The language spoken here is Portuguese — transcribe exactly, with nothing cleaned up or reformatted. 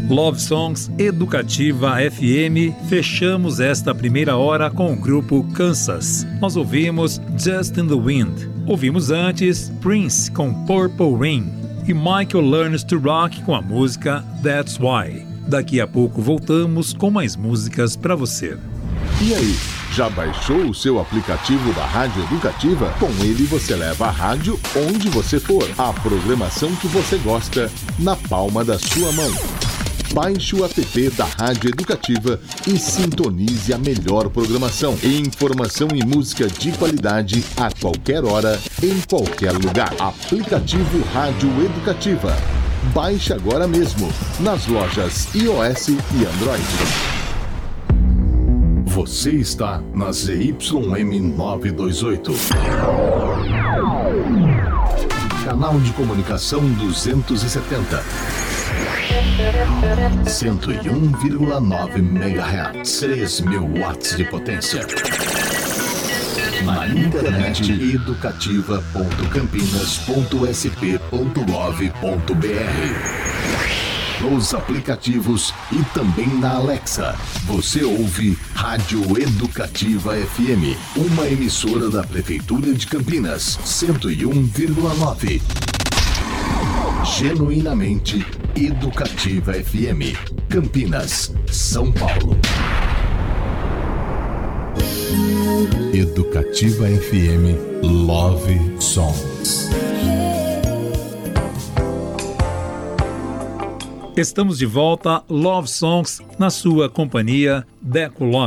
Love Songs Educativa F M, fechamos esta primeira hora com o grupo Kansas. Nós ouvimos Just in the Wind. Ouvimos antes Prince com Purple Rain e Michael Learns to Rock com a música That's Why. Daqui a pouco voltamos com mais músicas para você. E aí, já baixou o seu aplicativo da Rádio Educativa? Com ele você leva a rádio onde você for. A programação que você gosta na palma da sua mão. Baixe o app da Rádio Educativa e sintonize a melhor programação. Informação e música de qualidade a qualquer hora, em qualquer lugar. Aplicativo Rádio Educativa. Baixe agora mesmo nas lojas iOS e Android. Você está na Z Y M novecentos e vinte e oito. Canal de comunicação duzentos e setenta. cento e um vírgula nove megahertz. três mil watts de potência. Na internet educativa ponto campinas ponto s p ponto gov ponto b r. Nos aplicativos e também na Alexa. Você ouve Rádio Educativa F M, uma emissora da Prefeitura de Campinas, cento e um vírgula nove. Genuinamente Educativa F M, Campinas, São Paulo. Educativa F M Love Songs. Estamos de volta, Love Songs, na sua companhia, Deco Love.